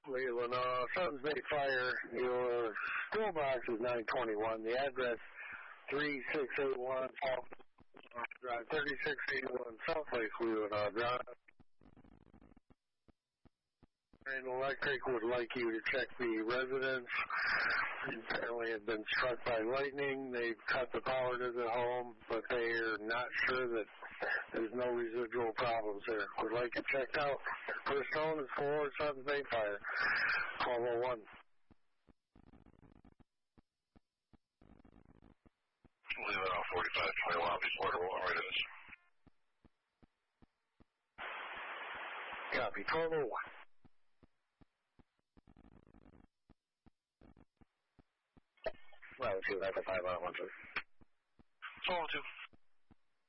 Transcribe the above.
Leland, Sutton's Bay Fire, your school box is 921. The address 3681 South Drive, 3681 South Lake Leland Drive. And Electric would like you to check the residence. Apparently had been struck by lightning. They've cut the power to the home, but they are not sure that there's no residual problems there. Would like it checked out. First phone is 4 Sutton's Bay Fire, 1201. Leave it on 4521 before the wall readiness. Copy, 1201. Well, 2, that's a 5 on 1, 2. 402.